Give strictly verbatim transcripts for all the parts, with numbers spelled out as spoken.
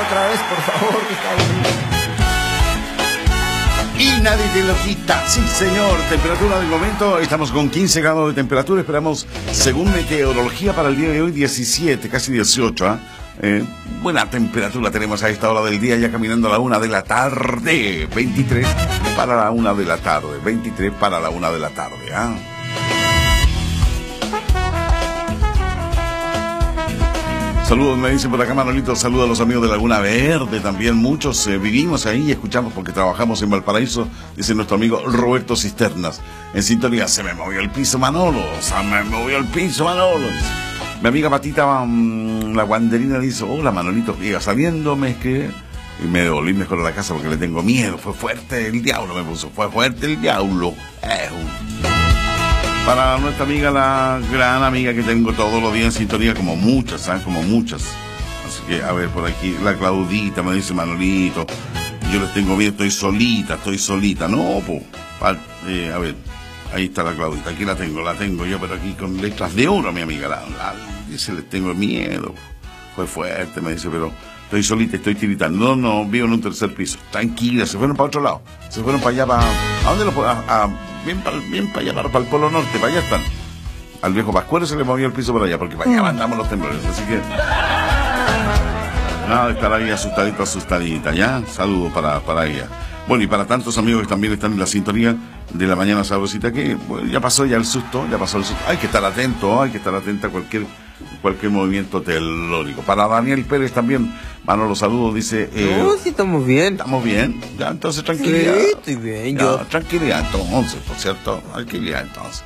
otra vez, por favor, que está bonito. Y nadie te lo quita. Sí, señor. Temperatura del momento. Estamos con quince grados de temperatura. Esperamos, según meteorología, para el día de hoy, diecisiete, casi dieciocho. ¿eh? Eh, buena temperatura tenemos a esta hora del día, ya caminando a la una de la tarde. veintitrés para la una de la tarde. veintitrés para la una de la tarde. ¿eh? Saludos, me dicen por acá Manolito, saludos a los amigos de Laguna Verde, también muchos eh, vivimos ahí y escuchamos porque trabajamos en Valparaíso, dice nuestro amigo Roberto Cisternas. En sintonía, se me movió el piso Manolo, se me movió el piso Manolo. Mi amiga Patita, um, la guanderina, dice, hola Manolito, iba saliendo, me escribe, y me devolví mejor a la casa porque le tengo miedo, fue fuerte el diablo, me puso, fue fuerte el diablo. Eh, Para nuestra amiga, la gran amiga que tengo todos los días en sintonía, como muchas, ¿sabes? Como muchas. Así que, a ver, por aquí, la Claudita me dice, Manolito, yo les tengo miedo, estoy solita, estoy solita. No, pues, eh, a ver, ahí está la Claudita, aquí la tengo, la tengo yo, pero aquí con letras de oro, mi amiga. La, la, dice, les tengo miedo, fue fuerte, me dice, pero estoy solita, estoy tiritando. No, no, vivo en un tercer piso. Tranquila, se fueron para otro lado, se fueron para allá, para... ¿A dónde lo puedo...? A, Bien para bien pa allá, para, para el Polo Norte, para allá están. Al viejo Pascuero se le movió el piso por allá, porque para allá mandamos los temblores. Así que nada de estar ahí asustadita, asustadita, ¿ya? Saludos para, para ella. Bueno, y para tantos amigos que también están en la sintonía de la mañana sabrosita, que bueno, ya pasó ya el susto, ya pasó el susto. Hay que estar atento, hay que estar atento a cualquier, cualquier movimiento telúrico. Para Daniel Pérez también, Manolo, saludos, dice... Eh, No, sí, estamos bien. Estamos bien, ya, entonces tranquilidad. Sí, estoy bien, ya, yo. Tranquilidad entonces, por cierto, tranquilidad entonces.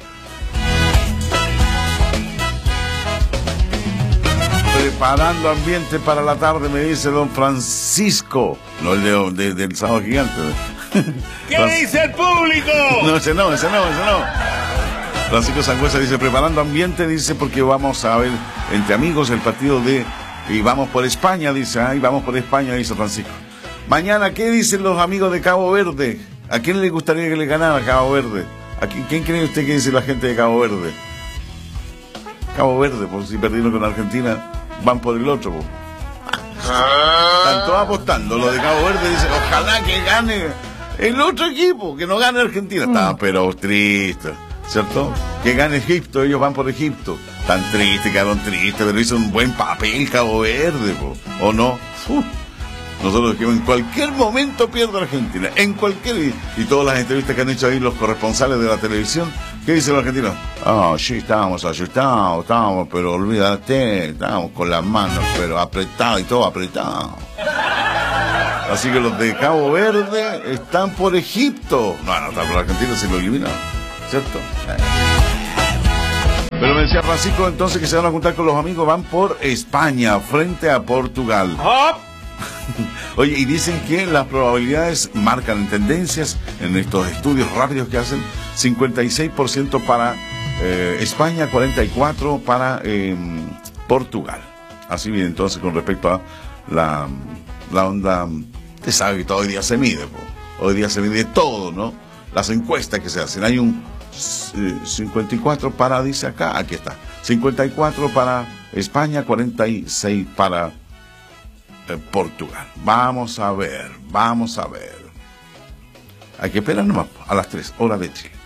Preparando ambiente para la tarde, me dice don Francisco, no el de, de, del sábado gigante. ¿Qué dice el público? No, ese no, ese no, ese no. Francisco Sangüesa dice, preparando ambiente, dice, porque vamos a ver entre amigos el partido de... Y vamos por España, dice, ahí vamos por España, dice Francisco. Mañana, ¿qué dicen los amigos de Cabo Verde? ¿A quién le gustaría que le ganara Cabo Verde? ¿A quién, quién cree usted que dice la gente de Cabo Verde? Cabo Verde, por si perdieron con Argentina, van por el otro. Por. Están todos apostando. Los de Cabo Verde dicen, ojalá que gane el otro equipo, que no gane Argentina. Mm. Está, pero triste, ¿cierto? Que gane Egipto, ellos van por Egipto. Tan triste, quedaron tristes, pero hizo un buen papel Cabo Verde, po. ¿O no? Uh. Nosotros dijimos, en cualquier momento pierde Argentina, en cualquier... Y, y todas las entrevistas que han hecho ahí los corresponsales de la televisión, ¿qué dicen los argentinos? Ah, oh, sí, estábamos asustados, estábamos, pero olvídate, estábamos con las manos, pero apretados y todo apretado. Así que los de Cabo Verde están por Egipto. No, no, están por Argentina, se lo eliminaron, ¿cierto? Eh. Pero me decía Francisco entonces que se van a juntar con los amigos, van por España, frente a Portugal. ¡Oh! Oye, y dicen que las probabilidades marcan en tendencias, en estos estudios rápidos que hacen, cincuenta y seis por ciento para eh, España, cuarenta y cuatro por ciento para eh, Portugal. Así bien, entonces, con respecto a la, la onda, usted sabe que todo hoy día se mide, po. Hoy día se mide todo, ¿no? Las encuestas que se hacen, hay un cincuenta y cuatro para, dice acá, aquí está, cincuenta y cuatro para España, cuarenta y seis para eh, Portugal. Vamos a ver, vamos a ver. Hay que esperar nomás a las tres horas de Chile.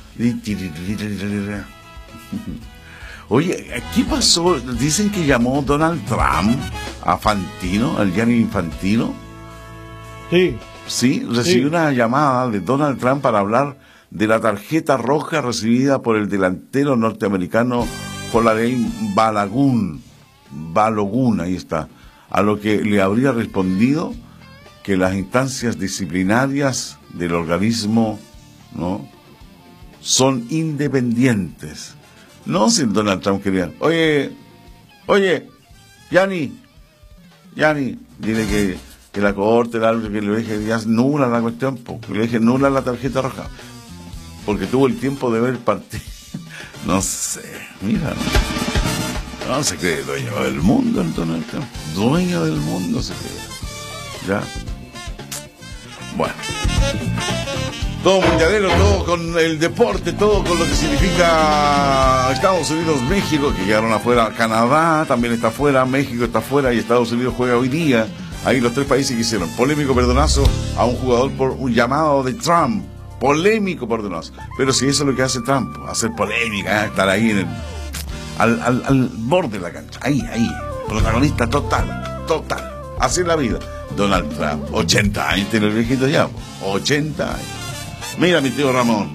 Oye, ¿qué pasó? Dicen que llamó Donald Trump a Fantino, al Gianni Infantino. Sí. Sí, recibió sí. una llamada de Donald Trump para hablar de la tarjeta roja recibida por el delantero norteamericano Jolaley Balogun, Balogun, ahí está, a lo que le habría respondido que las instancias disciplinarias del organismo, ¿no?, son independientes. No si Donald Trump quería, oye, oye, Gianni, Gianni, dile que, que la corte, el árbitro, que le deje ya nula la cuestión, porque le deje nula la tarjeta roja, porque tuvo el tiempo de ver el partido. No sé, mira, no, no se cree dueño del mundo el Donald Trump, dueño del mundo se cree, ya. Bueno, todo mundialero, todo con el deporte, todo con lo que significa Estados Unidos, México, que quedaron afuera. Canadá también está afuera, México está afuera y Estados Unidos juega hoy día Ahí los tres países que hicieron. Polémico perdonazo a un jugador por un llamado de Trump. Polémico perdonazo. Pero si eso es lo que hace Trump, hacer polémica, ¿eh? Estar ahí en el, al, al, al borde de la cancha. Ahí, ahí. Protagonista total, total. Así es la vida. Donald Trump, ochenta años tiene el viejito ya. ochenta años. Mira mi tío Ramón.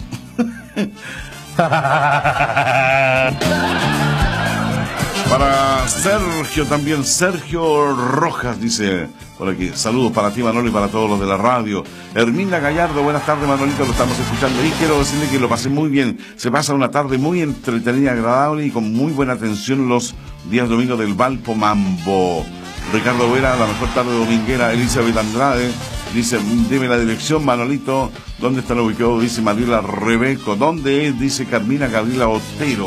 Para Sergio también, Sergio Rojas dice por aquí, saludos para ti Manolo y para todos los de la radio. Hermina Gallardo, buenas tardes Manolito, lo estamos escuchando y quiero decirle que lo pasé muy bien, se pasa una tarde muy entretenida, agradable y con muy buena atención los días domingos del Valpo Mambo. Ricardo Vera, la mejor tarde dominguera. Elizabeth Andrade dice, dime la dirección Manolito, ¿dónde está ubicado? Dice Mariela Rebeco, ¿dónde es? Dice Carmina Gabriela Otero.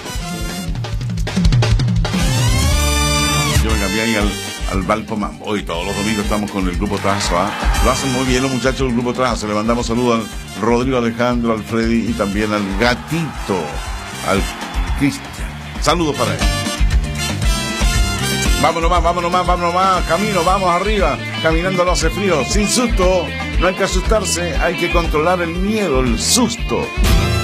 Yo me cambié ahí al, al Valpo Mambo. Hoy todos los domingos estamos con el Grupo Trazo, ¿eh? Lo hacen muy bien los muchachos del Grupo Trazo. Le mandamos saludos al Rodrigo Alejandro, al Freddy y también al Gatito, al Cristian. Saludos para él. Vámonos más, vámonos más, vámonos más. Camino, vamos arriba. Caminando no hace frío. Sin susto. No hay que asustarse. Hay que controlar el miedo, el susto.